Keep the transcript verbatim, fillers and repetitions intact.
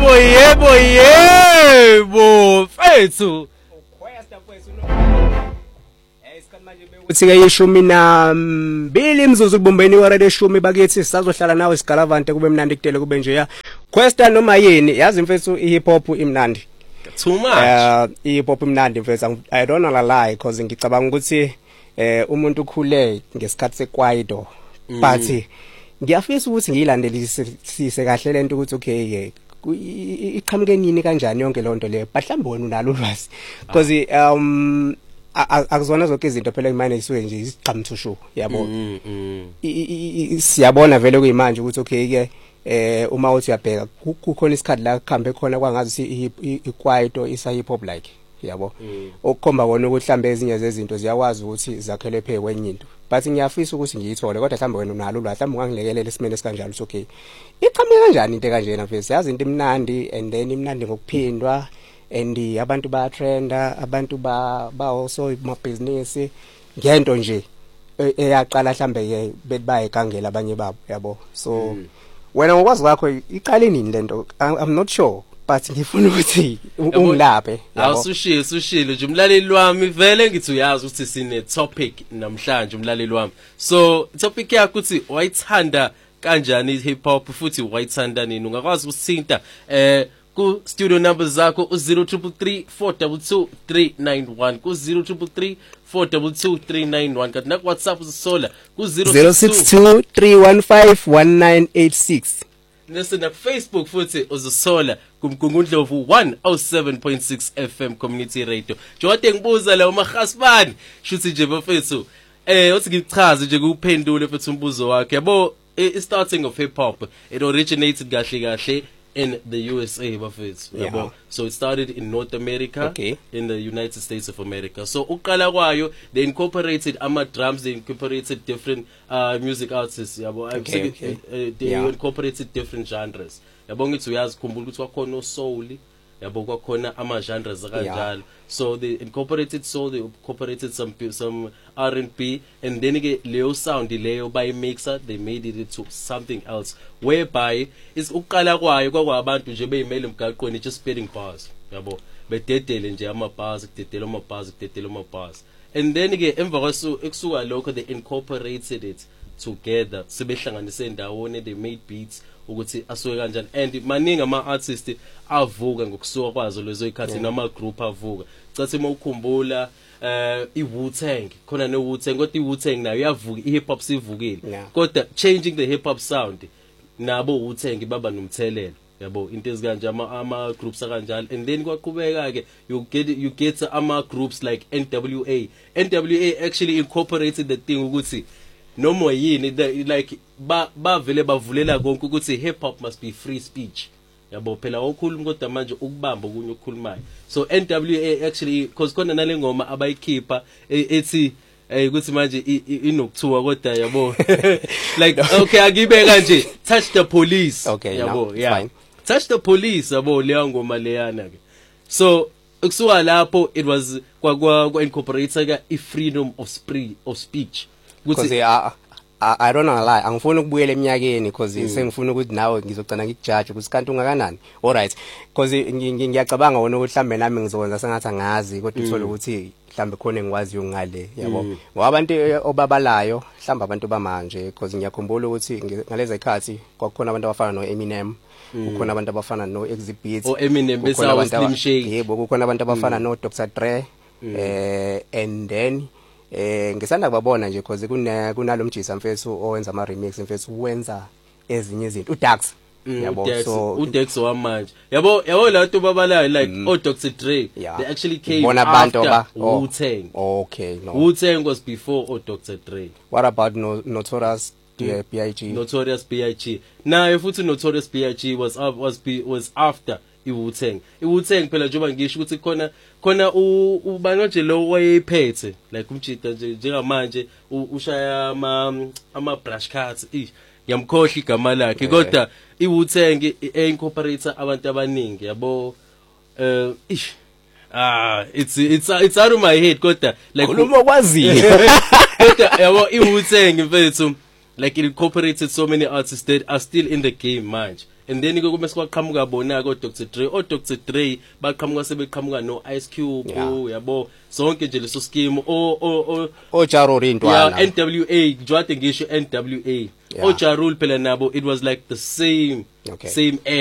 yebo yebo yebo fethu ukwesta mfethu no eh isikhathi manje bekuthi ke ishumi nambili imzuzu kubumbeni iwara leshumi bakithi sisazohlala nawe Sigalavante kube mnandi kutele kube nje ya Questa noma yini yazi mfethu ihip hop imnandi too much uh ihip hop imnandi mfethu I don't wanna lie because ngicabanga ukuthi eh umuntu ukhule ngesikhathi sekwaito but ngiyafisa ukuthi ngiyilandelisise kahle lento ukuthi okay iqhamuke nini kanjani yonke lonto leyo mhlawumbe wena unalo ulwazi because um akuzona zonke izinto phela imine isuke nje isiqhamthushu yabo siyabona vele kuyimanje ukuthi okay ke eh uma uthi uyabheka kukhona isikhathi la khambe khona kwangazi ikwaito isa hip hop like yabo okukhomba kona ukuthi mhlambe ezinye zezinto ziyakwazi ukuthi zakhele phe kwenye into but ngiyafisa ukuthi ngiyithole kodwa mhlambe wena unalo ulwazi mhlambe ungangilekelela esimene esikanjalo so okay iqhamuke kanjani into kanjena mfethu yazi into imnandi and then imnandi ngokuphindwa and abantu ba trenda abantu ba ba also ma business ngento nje eyaqala mhlambe ke bebaye kangela abanye babo yabo so wena ngokwazi kwakho iqale nini lento I'm not sure but ngifuna ukuthi ungilaphe awusushilo sushilo nje umlaleli wami vele ngithi uyazi ukuthi sine topic namhlanje umlaleli wami so topic yakho ukuthi wayithanda kanjani hip hop futhi wayithanda nini ungakwazi usithinta eh ku studio number zakho u zero three three four two two three nine one ku zero three three four two two three nine one kanti na WhatsApp usola ku zero six two three one five one nine eight six nese na Facebook futhi uzosola kumgungundlovu one oh seven point six F M community radio jode ngibuza la uMakhasibani shuthi nje bafethu eh uthi ngichaze nje kuphendule futhi umbuzo wakhe yabo starting of hip hop it originated kahle kahle in the U S A bafethu yabo yeah. So it started in North America okay. In the United States of America so uqala kwayo they incorporated ama drums they incorporated different uh music artists yabo okay, okay. Uh, they yeah. incorporated different genres yabo ngithi uyazi khumbula ukuthi kwakhona soul yabo kwakhona ama genres kanjalo yeah. So they incorporated soul they incorporated some some R and B and then ke leyo sound leyo by mixer they made it into something else whereby is uqala kwayo kwakwabantu nje beyimele emgaqweni just spitting bars yabo bededele nje ama bars kudedela ama bars kudedela ama bars and then ke emva kwaso ekusuka lokho they incorporated it together sebehlanganise ndawone they made beats ukuthi asuke kanjani and maningi ama artists avuka ngokusuka kwazo lezo ikhathi nama group avuka cathi mawukhumbula eh iWu-Tang khona neWu-Tang kodwa iWu-Tang nayo yavuka ihip hop sivukile kodwa changing the hip hop sound nabo Wu-Tang baba nomthelelo yabo into ezikanje ama ama groups kanjalo and then kwaqhubeka ke you get you get ama groups like N W A N W A actually incorporated the thing ukuthi noma yini like ba bavele bavulela konke ukuthi hip hop must be free speech yabo phela okhuluma kodwa manje ukubamba okunye ukukhulumayo so N W A actually because khona nale ngoma abayikhipha ethi eh ukuthi manje inokuthiwa kodwa yabo like okay akibeka nje touch the police okay, yabo no, yeah fine. Touch the police yabo leya ngoma leyana ke so kusuka lapho it was kwa kwa incorporate ka i freedom of spree of speech because I, I I don't know lie angifuni ukubuyela eminyakeni because mm. sengifuna ukuthi nawe ngizogcina ngikujudge ukuthi kanti ungakanani all right because ngiyacabanga wona ukuthi mhlambe nami ngizokwenza sengathi angazi kodwa uthole ukuthi mhlambe khona engikwazi ngale yabo ngoba abantu obabalayo mhlambe abantu bamanje because ngiyakhumbula ukuthi ngalezi ikhathi kwakukhona abantu abafana no Eminem kukhona abantu abafana no Exhibit o Eminem bese awu Slim Shady yebo kukhona abantu abafana no Doctor Dre eh and then eh ngisanda kubabona nje because kuna kunalomjisa mfethu owenza ama remix mfethu wenza ezinye izinto uDax yabo so uDax wamanje yabo yabo lato babalayo like o Doctor Dre they actually came after Wu-Tang okay no Wu-Tang was before o Doctor Dre what about no Notorious B I G Notorious B I G now futhi Notorious B I G was uh, was be, was after iWu-Tang iWu-Tang phela njengoba ngisho ukuthi khona khona ubani nje lo wayephethe like umjita nje njengamanje ushaya ama ama brush cuts eh yamkhohle igama lakhe kodwa iWu-Tang eincorporate abantu abaningi yabo eh ish ah it's it's it's out of my head kodwa like khuluma kwazi kodwa yabo iWu-Tang mfethu like it incorporated so many artists that are still in the game manje and then ke kuma sikwaqhamuka bona ko Doctor Dre o Doctor Dre baqhamuka sebeqhamuka no Ice Cube Yeah. yabo zonke nje leso scheme o o o Jarol intwana yeah N W A jwade ngisho N W A Yeah. o Jarul phela nabo it was like the same Okay. same